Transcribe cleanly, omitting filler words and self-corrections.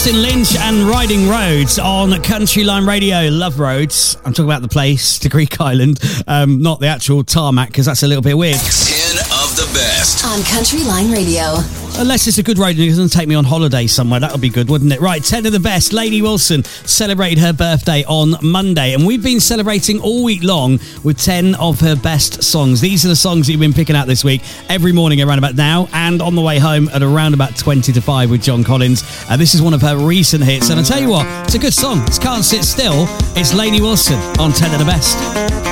Austin Lynch and Riding Roads on Country Line Radio. Love Roads. I'm talking about the place, the Greek island, not the actual tarmac, because that's a little bit weird. 10 of the best on Country Line Radio. Unless it's a good road and it doesn't take me on holiday somewhere. That would be good, wouldn't it? Right, 10 of the best. Lainey Wilson celebrated her birthday on Monday, and we've been celebrating all week long with 10 of her best songs. These are the songs that you've been picking out this week, every morning around about now, and on the way home at around about 20 to 5 with John Collins. This is one of her recent hits, and I'll tell you what, it's a good song. It's Can't Sit Still. It's Lainey Wilson on 10 of the best.